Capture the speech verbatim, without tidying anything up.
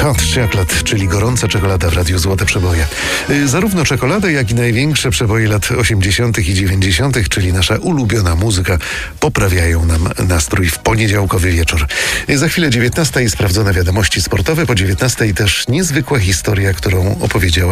Hot Chocolate, czyli gorąca czekolada w Radiu Złote Przeboje. Yy, zarówno czekoladę, jak i największe przeboje lat osiemdziesiątych i dziewięćdziesiątych, czyli nasza ulubiona muzyka, poprawiają nam nastrój w poniedziałkowy wieczór. Yy, za chwilę dziewiętnasta i sprawdzone wiadomości sportowe, po dziewiętnastej też niezwykła historia, którą opowiedziała